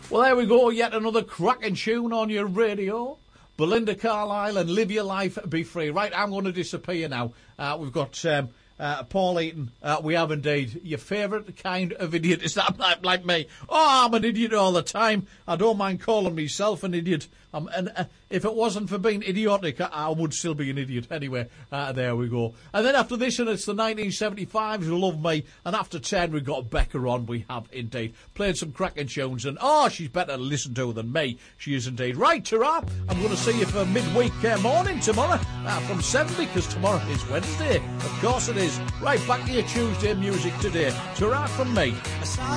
Well, there we go. Yet another cracking tune on your radio. Belinda Carlisle and Live Your Life, Be Free. Right, I'm going to disappear now. We've got Paul Eaton. We have indeed. Your favourite kind of idiot. Is that like me? Oh, I'm an idiot all the time. I don't mind calling myself an idiot. And if it wasn't for being idiotic, I would still be an idiot. Anyway, there we go. And then after this, and it's the 1975s, You Love Me. And after 10, we've got Becca on. We have indeed played some cracking tunes. And, she's better to listen to than me. She is indeed. Right, ta-ra. I'm going to see you for midweek morning tomorrow from 7, because tomorrow is Wednesday. Of course it is. Right, back to your Tuesday music today. Ta-ra from me.